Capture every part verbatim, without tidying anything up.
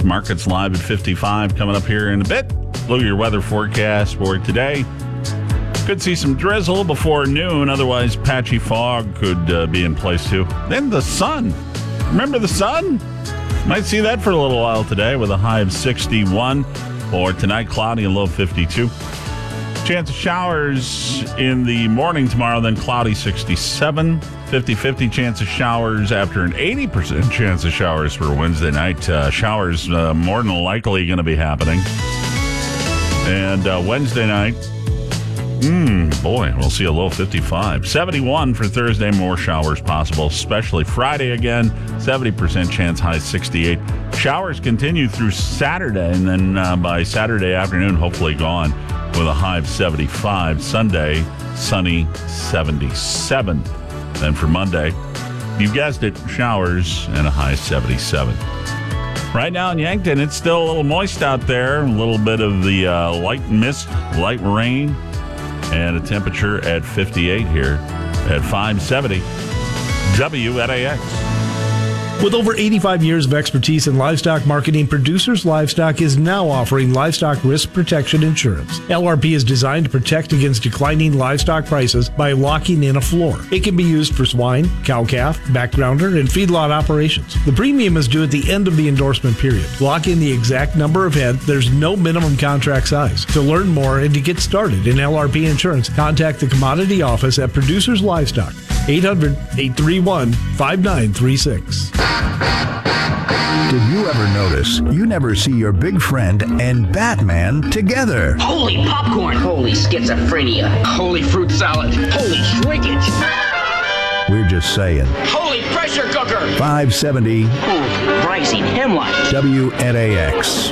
Markets Live at fifty-five coming up here in a bit. Look at your weather forecast for today. Could see some drizzle before noon. Otherwise, patchy fog could uh, be in place too. Then the sun. Remember the sun? Might see that for a little while today with a high of sixty-one. Or tonight, cloudy and low fifty-two. Chance of showers in the morning tomorrow, then cloudy sixty-seven. fifty-fifty chance of showers after an eighty percent chance of showers for Wednesday night. Uh, showers uh, more than likely going to be happening. And uh, Wednesday night, Hmm, boy, we'll see a low fifty-five. seventy-one for Thursday, more showers possible, especially Friday again. seventy percent chance, high sixty-eight. Showers continue through Saturday, and then uh, by Saturday afternoon, hopefully gone with a high of seventy-five. Sunday, sunny, seventy-seven. Then for Monday, you guessed it, showers and a high of seventy-seven. Right now in Yankton, it's still a little moist out there. A little bit of the uh, light mist, light rain. And a temperature at fifty-eight here at five seventy W N A X. With over eighty-five years of expertise in livestock marketing, Producers Livestock is now offering livestock risk protection insurance. L R P is designed to protect against declining livestock prices by locking in a floor. It can be used for swine, cow-calf, backgrounder, and feedlot operations. The premium is due at the end of the endorsement period. Lock in the exact number of head. There's no minimum contract size. To learn more and to get started in L R P insurance, contact the Commodity Office at Producers Livestock, eight hundred, eight three one, five nine three six. Did you ever notice you never see your big friend and Batman together? Holy popcorn! Holy schizophrenia! Holy fruit salad! Holy shrinkage! We're just saying. Holy pressure cooker! five seventy Holy rising hemlock! W N A X.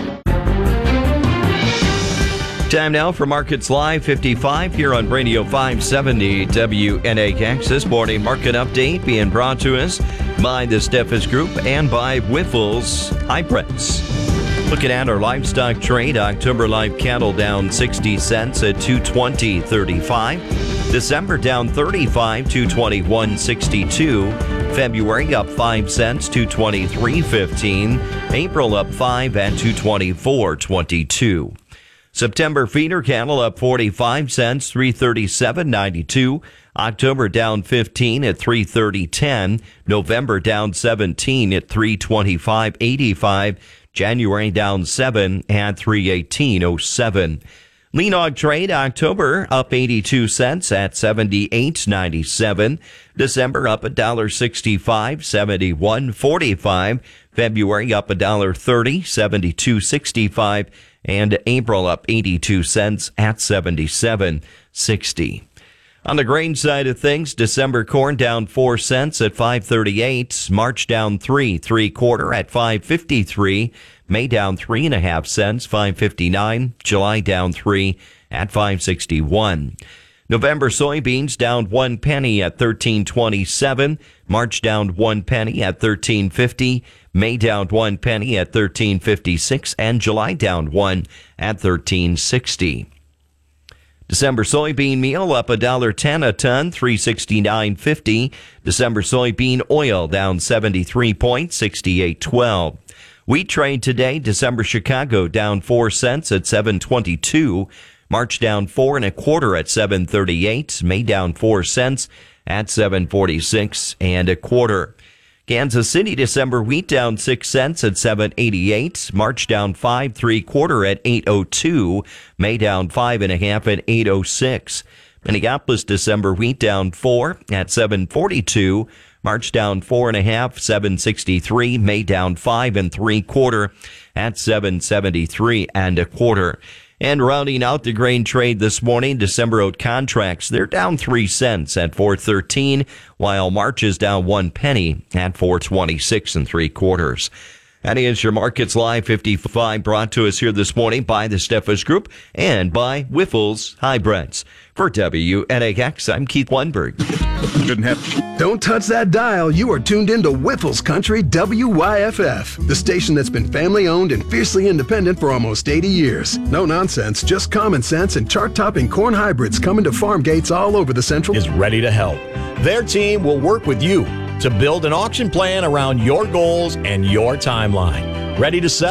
Time now for Markets Live fifty-five here on Radio five seventy W N A X. This morning market update being brought to us by the Steffes Group and by Wyffels Hybrids. Looking at our livestock trade, October live cattle down sixty cents at two twenty thirty-five. December down thirty-five, two twenty-one sixty-two. February up five cents, two twenty-three fifteen. April up five at two twenty-four twenty-two. September feeder cattle up forty-five cents, three thirty-seven ninety-two. October down fifteen at three thirty ten. November down seventeen at three twenty-five eighty-five. January down seven at three eighteen oh seven. Lean hog trade, October up eighty-two cents at seventy-eight ninety-seven. December up one sixty-five, seventy-one forty-five. February up one thirty, seventy-two sixty-five. And April up eighty-two cents at seventy-seven sixty. On the grain side of things, December corn down four cents at five thirty-eight. March down three, three quarter at five fifty-three. May down three and a half cents, five fifty-nine. July down three at five sixty-one. November soybeans down one penny at thirteen twenty-seven. March down one penny at thirteen fifty. May down one penny at thirteen fifty-six, and July down one at thirteen sixty. December soybean meal up one dollar ten a ton, three sixty-nine fifty. December soybean oil down seventy-three points, sixty-eight twelve. Wheat trade today, December Chicago down four cents at seven twenty-two. March down four and a quarter at seven thirty-eight. May down four cents at seven forty-six and a quarter. Kansas City December wheat down six cents at seven eighty-eight. March down five three quarter at eight oh two. May down five and a half at eight oh six. Minneapolis December wheat down four at seven forty-two. March down four and a half, seven sixty-three. May down five and three quarter at seven seventy-three and a quarter. And rounding out the grain trade this morning, December oat contracts, they're down three cents at four thirteen, while March is down one penny at four twenty-six and three quarters. That is your Markets Live fifty-five, brought to us here this morning by the Steffes Group and by Wyffels Hybrids. For W N A X, I'm Keith Weinberg. Couldn't have. Don't touch that dial. You are tuned into Wyffels Country W Y F F, the station that's been family-owned and fiercely independent for almost eighty years. No nonsense, just common sense and chart-topping corn hybrids coming to farm gates all over the Central. Is ready to help. Their team will work with you to build an auction plan around your goals and your timeline. Ready to sell?